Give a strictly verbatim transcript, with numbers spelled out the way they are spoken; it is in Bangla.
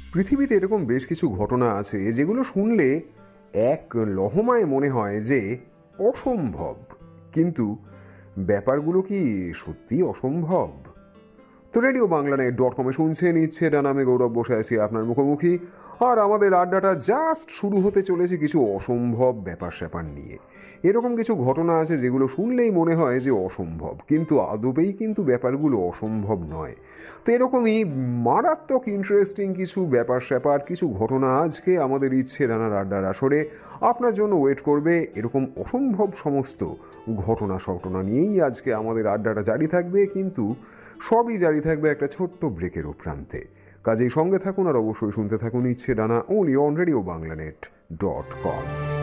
পৃথিবীতে এরকম বেশ কিছু ঘটনা আছে যেগুলো শুনলে এক লহমায় মনে হয় যে অসম্ভব, কিন্তু ব্যাপারগুলো কি সত্যি অসম্ভব? তো রেডিও বাংলা নেট ডট কমে শুনছেন ইচ্ছে ডানা, আমি গৌরব বসে আছি আপনার মুখোমুখি। আর আমাদের আড্ডাটা জাস্ট শুরু হতে চলেছে কিছু অসম্ভব ব্যাপার স্যাপার নিয়ে। এরকম কিছু ঘটনা আছে যেগুলো শুনলেই মনে হয় যে অসম্ভব, কিন্তু আদবেই কিন্তু ব্যাপারগুলো অসম্ভব নয়। তো এরকমই মারাত্মক ইন্টারেস্টিং কিছু ব্যাপার স্যাপার, কিছু ঘটনা আজকে আমাদের ইচ্ছে ডানার আড্ডার আসরে আপনার জন্য ওয়েট করবে। এরকম অসম্ভব সমস্ত ঘটনা সটনা নিয়েই আজকে আমাদের আড্ডাটা জারি থাকবে, কিন্তু সবই জারি থাকবে একটা ছোট্ট ব্রেকের প্রান্তে। কাজেই সঙ্গে থাকুন আর অবশ্যই শুনতে থাকুন ইচ্ছে ডানা, only on radio Bangla net dot com.